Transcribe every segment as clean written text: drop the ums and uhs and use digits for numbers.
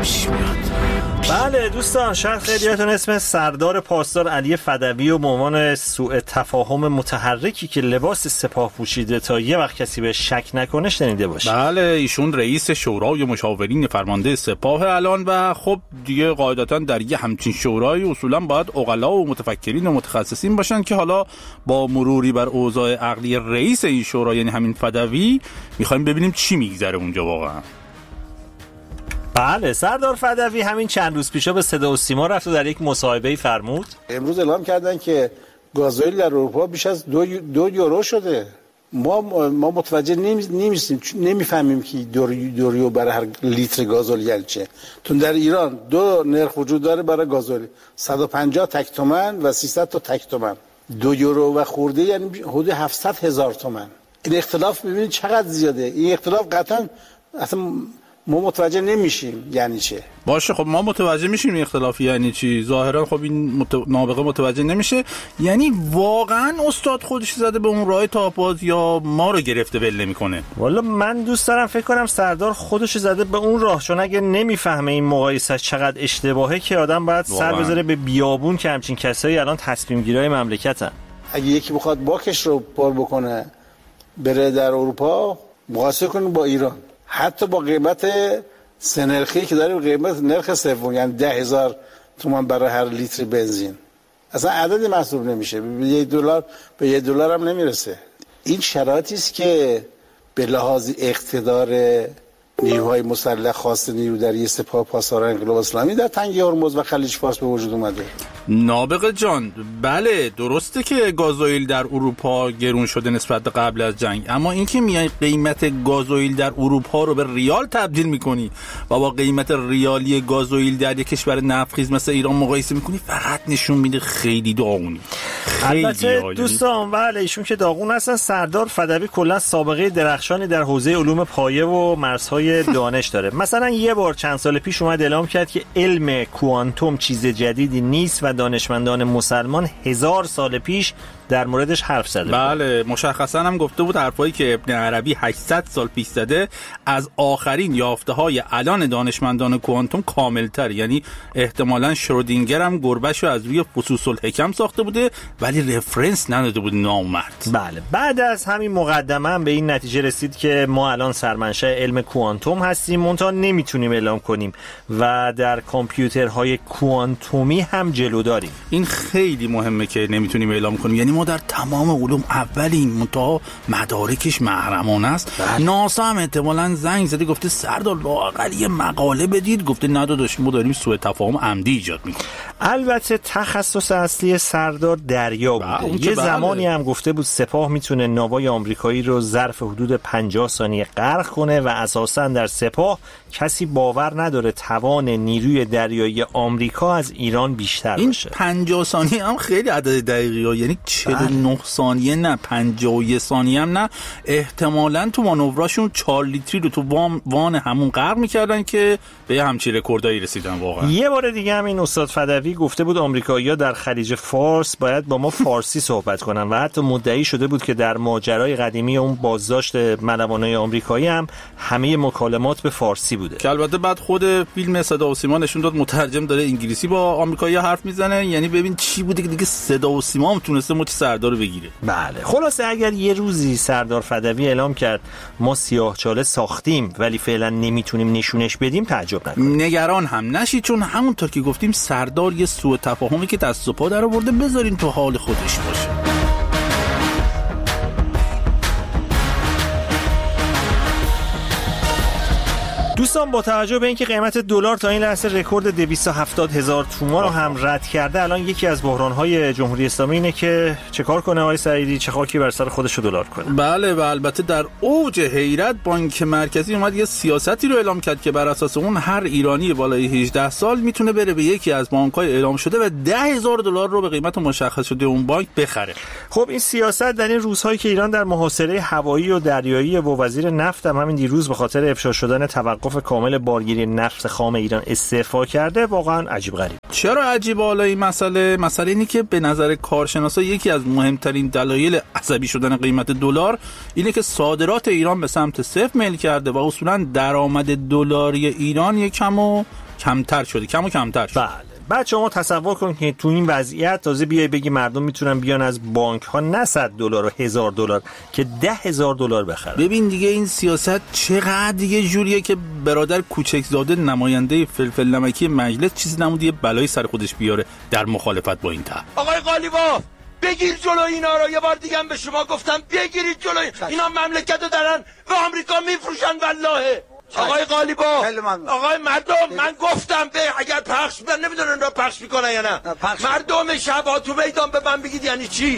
خوش میاد. بله دوستان، شاید خیلیاتون اسم سردار پاسدار علی فدوی و به عنوان سوء تفاهم متحرکی که لباس سپاه پوشیده تا یه وقت کسی به شک نکنه شنیده باشه. بله، ایشون رئیس شورای مشاورین فرمانده سپاه الان و خب دیگه قاعدتا در یه همچین شورای اصولا باید عقلا و متفکرین و متخصصین باشن که حالا با مروری بر اوضاع عقلی رئیس این شورا یعنی همین فدوی میخوایم ببینیم چی میگذره اونجا واقعا. بله، سردار فدوی همین چند روز پیشا به صدا و سیما رفت و در یک مصاحبه‌ای فرمود امروز اعلام کردن که گازوئیل در اروپا بیش از 2 یورو شده. ما متوجه نمیشیم، نمیفهمیم که 2 یورو برای هر لیتر گازوئیل یعنی چه. تو در ایران 2 نرخ وجود داره برای گازوئیل، 150 تک تومن و 300 تا تک تومن. 2 یورو و خورده یعنی حدود 700,000 تومن. این اختلاف ببینید چقدر زیاده. این اختلاف قطعا اصلا ما متوجه نمیشیم یعنی چه. باشه، خب ما متوجه میشیم این اختلاف یعنی چی. ظاهرا خب این نابغه متوجه نمیشه. یعنی واقعا استاد خودش زده به اون راه تاپاز یا ما رو گرفته ول نمیکنه؟ والا من دوست دارم فکر کنم سردار خودش زده به اون راه، چون اگه نمیفهمه این مقایسه چقدر اشتباهه که آدم باید سر بذاره به بیابون که همچین کسایی الان تصمیم گیرای مملکتن. اگه یکی بخواد باکش رو پر بکنه بره در اروپا، مقایسه کنه با ایران، حتی با قیمت سنرخی که داره، قیمت نرخ سوم یعنی 10,000 تومان برای هر لیتر بنزین، اصلا عددی محسوب نمیشه. به $1 هم نمیرسه. این شرایطی است که به لحاظ اقتدار نیروهای مسلح خاص نیرودری سپاه پاسداران انقلاب اسلامی در تنگه هرمز و خلیج فارس به وجود اومده. نابغه جان، بله درسته که گازوئیل در اروپا گرون شده نسبت به قبل از جنگ، اما اینکه میای قیمت گازوئیل در اروپا رو به ریال تبدیل میکنی و با قیمت ریالی گازوئیل در یک کشور نفتخیز مثل ایران مقایسه میکنی، فقط نشون میده خیلی داغونی. البته دوستان، بله ایشون که داغون هستن. سردار فدوی کلا سابقه درخشانی در حوزه علوم پایه و مرزهای دانش داره. مثلا یه بار چند سال پیش اومد اعلام کرد که علم کوانتوم چیز جدیدی نیست و دانشمندان مسلمان 1000 سال پیش در موردش حرف زده. بله، مشخصا هم گفته بود حرفایی که ابن عربی 800 سال پیش زده از آخرین یافته‌های الان دانشمندان کوانتوم کامل‌تر. یعنی احتمالاً شرودینگر هم گربه‌شو از روی فصوص الحکم ساخته بوده ولی رفرنس نداده بود نامرد. بله، بعد از همین مقدمه هم به این نتیجه رسید که ما الان سرمنشأ علم کوانتوم هستیم، منتها نمیتونیم اعلام کنیم و در کامپیوترهای کوانتومی هم جلو داریم. این خیلی مهمه که نمیتونیم اعلام کنیم. یعنی ما در تمام علوم اولین، منتها مدارکش محرمانه است. ناسا هم احتمالاً زنگ زده گفته سردار لااقل یه مقاله بدید، گفته نداداش ما داریم سوء تفاهم عمدی ایجاد میکنیم. البته تخصص اصلی سردار دریا بوده. یه زمانی هم گفته بود سپاه میتونه ناوای آمریکایی رو ظرف حدود 50 ثانیه غرق کنه و اساساً در سپاه کسی باور نداره توان نیروی دریایی آمریکا از ایران بیشتر باشه. 50 ثانیه هم خیلی عدد دقیقیه، یعنی 49 ثانیه نه، 51 ثانیه هم نه. احتمالاً تو مانوراشون 4 لیتری رو تو وان همون غرق میکردن که به همچین رکوردایی رسیدن. واقعا یه بار دیگه هم این استاد فدوی گفته بود آمریکایی‌ها در خلیج فارس باید با ما فارسی صحبت کنن و حتی مدعی شده بود که در ماجرای قدیمی اون بازداشت ملوانای آمریکایی هم همه مکالمات به فارسی بوده. که البته بعد خود فیلم صدا و سیما نشون داد مترجم داره انگلیسی با آمریکایی‌ها حرف میزنه. یعنی ببین چی بوده که دیگه صدا و سیما هم تونسته مچ سردار رو بگیره. بله، خلاصه اگر یه روزی سردار فدوی اعلام کرد ما سیاه‌چاله ساختیم ولی فعلا نمیتونیم نشونش بدیم، تعجب نکنید. نگران هم نشید، چون همونطور که گفتیم سردار یه سوء تفاهمی که دست و پا در آورده، بذارین تو حال خودش باشه. دوستان، با توجه به اینکه قیمت دلار تا این لحظه رکورد 270,000 تومان رو هم رد کرده، الان یکی از بحران‌های جمهوری اسلامی اینه که چه کار کنه آقای سعیدی، چه خاکی بر سر خودش رو دلار کنه. بله، و البته در اوج حیرت بانک مرکزی اومد یه سیاستی رو اعلام کرد که بر اساس اون هر ایرانی بالای 18 سال میتونه بره به یکی از بانک‌های اعلام شده و $10,000 رو به قیمت مشخص شده اون بانک بخره. خب این سیاست در این روزهایی که ایران در محاصره هوایی و دریایی و وزیر نفت هم همین دیروز به خاطر افشا شدن توقف توقف کامل بارگیری نفت خام ایران استعفا کرده واقعا عجیب غریب. چرا عجیب حالا این مسئله اینه که به نظر کارشناسا یکی از مهمترین دلایل عصبی شدن قیمت دلار اینه که صادرات ایران به سمت صفر میل کرده و اصولا درآمد دلاری ایران کمتر شده. بله. بعد شما تصور کن که تو این وضعیت تازه بیای بگی مردم میتونن بیان از بانک ها نه $100 و $1000 که $10,000 بخرن. ببین دیگه این سیاست چقدر دیگه جوریه که برادر کوچکزاده نماینده فلفل نمکی مجلس چیزی نمود یه بلایی سر خودش بیاره در مخالفت با این طرح. آقای قالیباف بگیر جلو اینا رو. یه بار دیگه هم به شما گفتم بگیرید جلو اینا مملکتو دارن و آمریکا میفروشن والله. آقای قالیباف، آقای مردم، من گفتم به اگر پخش من نمیدونن را پخش میکنن یا نه. مردم شبها تو میدان به من بگید یعنی چی؟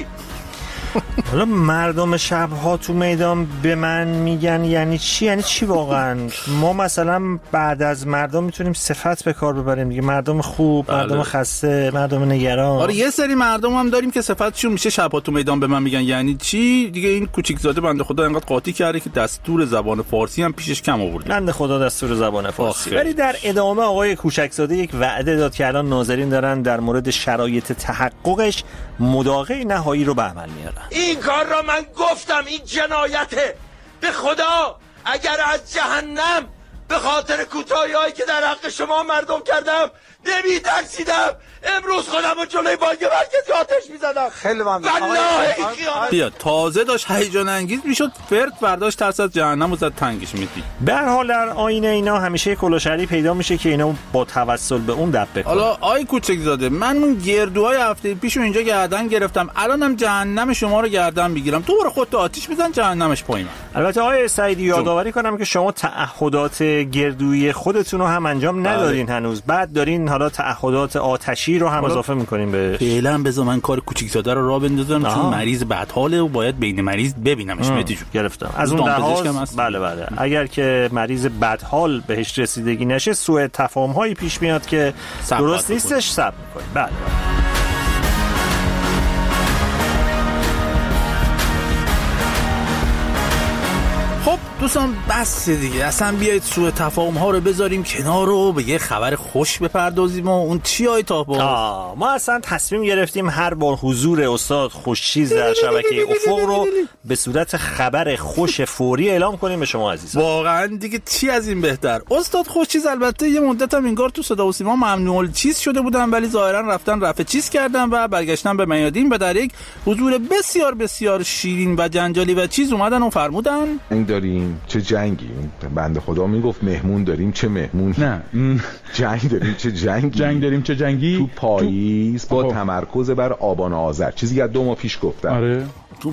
حالا مردم شبها تو میدان به من میگن یعنی چی؟ یعنی چی واقعا؟ ما مثلا بعد از مردم میتونیم صفت به کار ببریم دیگه. مردم خوب، مردم خسته، مردم نگران. آره یه سری مردم هم داریم که صفتشون میشه شبها تو میدان به من میگن یعنی چی دیگه. این کوچیکزاده بنده خدا انقدر قاطی کرده که دستور زبان فارسی هم پیشش کم آورده. بنده خدا دستور زبان فارسی. ولی در ادامه آقای کوچکزاده یک وعده داد که الان ناظرین دارن در مورد شرایط تحققش مداقه نهایی رو به عمل میارن. این کار را من گفتم، این جنایته. به خدا اگر از جهنم به خاطر کوتاهی‌هایی که در حق شما مردم کردم نمی‌ترسیدم، امروز خودم رو جلوی بانک مرکزی آتش می‌زدم. خیلی ممنون. والله بیا تازه داشت هیجان انگیز میشد، فرد برداشت ترس از جهنم و زد تنگش میدی. به هر حال در آینه اینا همیشه کلوشری پیدا میشه که اینا با توسل به اون دب بکنه. حالا آی کوچکزاده من اون گردوهای هفته پیشو اینجا گردن گرفتم، الانم جهنم شما رو گردن میگیرم. تو برو خودت آتیش بزن جهنمش پایین. البته آقای سعیدی یادآوری کنم که شما تعهدات گردویی خودتون رو هم انجام ندادین هنوز. بعد دارین حالا تعهدات آتشی رو هم اضافه میکنیم به. فعلا بذار من کار کوچیکزاده رو راه بندازم چون مریض بدحاله و باید بین مریض ببینمش. متیجو گرفتم از اون لحاظ. بله اگر که مریض بدحال بهش رسیدگی نشه سوء تفاهم هایی پیش میاد که درست نیستش. صبر میکنیم. بله. خب دوستان بس دیگه، اصلا بیایید سوء تفاهم ها رو بذاریم کنار و به یه خبر خوش بپردازیم. و اون چی ما اصلا تصمیم گرفتیم هر بار حضور استاد خوشچیز در شبکه افق رو به صورت خبر خوش فوری اعلام کنیم به شما عزیزان. واقعا دیگه چی از این بهتر. استاد خوشچیز البته یه مدت هم انگار تو صدا و سیما ممنوع الچیز شده بودن، ولی ظاهرا رفتن رفع چیز کردن و برگشتن به میادین و در یک حضور بسیار بسیار شیرین و جنجالی و چیز اومدن و فرمودن داریم چه جنگی. بنده خدا میگفت مهمون داریم چه مهمون. نه جنگ داریم چه جنگی. جنگ داریم چه جنگی. تو پاییز با تمرکز بر آبان و آذر. چیزی از 2 ماه پیش گفتم. آره تو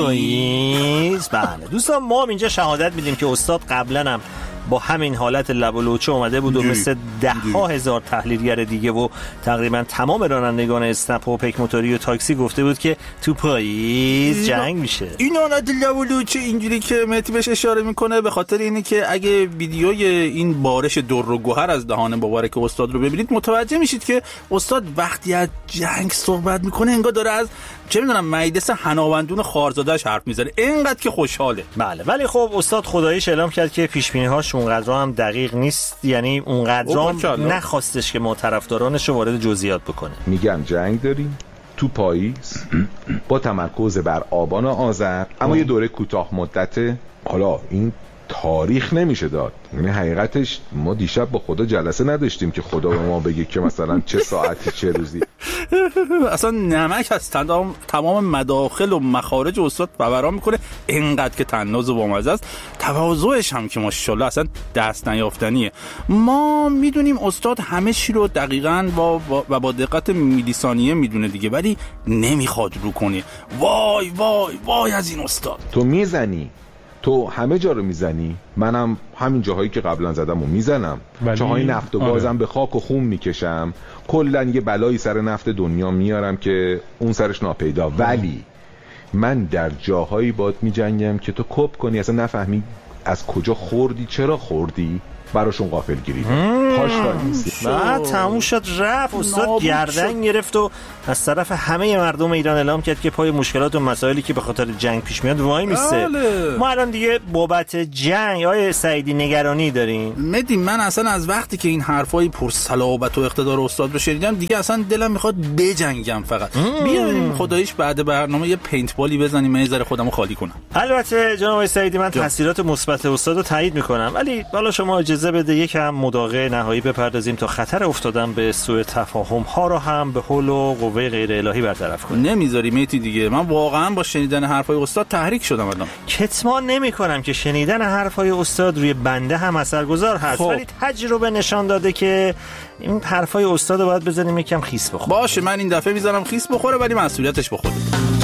پاییز. بله دوستان ما هم اینجا شهادت میدیم که استاد قبلا هم با همین حالت لب و لوچه اومده بود و مثل 10,000 تحلیلگر دیگه و تقریبا تمام رانندگان اسنپ و پیک موتوری و تاکسی گفته بود که تو پاییز جنگ میشه. این حالت لب و لوچه اینجوری که مهدی بهش اشاره میکنه به خاطر اینه که اگه ویدیوی این بارش در و گوهر از دهان مبارک استاد رو ببینید متوجه میشید که استاد وقتی از جنگ صحبت میکنه انگار داره از چه میدونم مجلس حناوندون خارزاده‌اش حرف میزنه، اینقدر که خوشحاله. بله ولی خب استاد خداییش اعلام کرد که پیش بینی‌هاش اونقدر هم دقیق نیست، یعنی اونقدر هم نخواستش که ما طرفدارانش رو وارد جزئیات بکنه. میگم جنگ داریم تو پاییز با تمرکز بر آبان و آذر، اما یه دوره کوتاه مدته. حالا این تاریخ نمیشه داد، یعنی حقیقتش ما دیشب با خدا جلسه نداشتیم که خدا به ما بگه که مثلا چه ساعتی چه روزی. اصلا نمک از تمام مداخل و مخارج استاد فوران میکنه، اینقدر که طناز و بامزه است. تواضعش هم که ماشاءالله اصلا دست نیافتنیه. ما میدونیم استاد همه چی رو دقیقاً و با دقت میلی‌ثانیه میدونه دیگه، ولی نمیخواد رو کنه. وای وای وای از این استاد. تو میزنی، تو همه جا رو میزنی، منم همین جاهایی که قبلا زدم رو میزنم. چاهای نفت و گازم به خاک و خون میکشم، کلن یه بلایی سر نفت دنیا میارم که اون سرش ناپیدا. ولی من در جاهایی باد میجنگم که تو کپ کنی، اصلا نفهمی از کجا خوردی، چرا خوردی. براشون غافلگیری پاش نیست. بعد تموم شد رفت. استاد گردن گرفت و از طرف همه مردم ایران اعلام کرد که پای مشکلات و مسائلی که به خاطر جنگ پیش میاد وای میسته. ما الان دیگه بابت جنگ آیه سعیدی نگرانی داریم. مدی من اصلا از وقتی که این حرفای پرصلابت و اقتدار استاد رو شنیدم دیگه اصلا دلم میخواد بجنگم. فقط بیایم خداییش بعد برنامه یه پینت بالی بزنیم من یه ذره خودمو خالی کنم. البته جناب سعیدی من تاثیرات مثبت استاد رو تایید میکنم، ولی حالا شما اجازه بده یکم مداقه نهایی بپردازیم تا خطر افتادن به سوء تفاهم ها رو هم به حول و قوه غیر الهی برطرف کنیم. نمیذاری میتی دیگه. من واقعا با شنیدن حرفای استاد تحریک شدم الان. کتمان نمیکنم که شنیدن حرفای استاد روی بنده هم اثرگذار هست، ولی تجربه نشان داده که این حرفای استاد رو باید بذاریم یکم خیس بخوره. باشه من این دفعه میذارم خیس بخوره ولی مسئولیتش به خودت.